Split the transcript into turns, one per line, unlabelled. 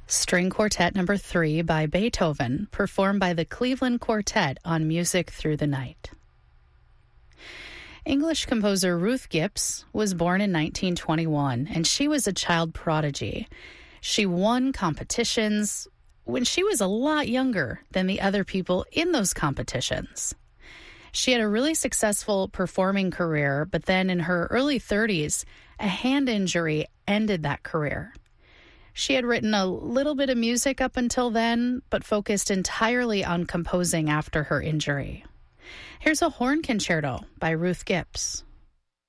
String Quartet Number 3 by Beethoven, performed by the Cleveland Quartet on Music Through the Night. English composer Ruth Gibbs was born in 1921, and she was a child prodigy. She won competitions when she was a lot younger than the other people in those competitions. She had a really successful performing career, but then in her early 30s, a hand injury ended that career. She had written a little bit of music up until then, but focused entirely on composing after her injury. Here's a horn concerto by Ruth Gibbs.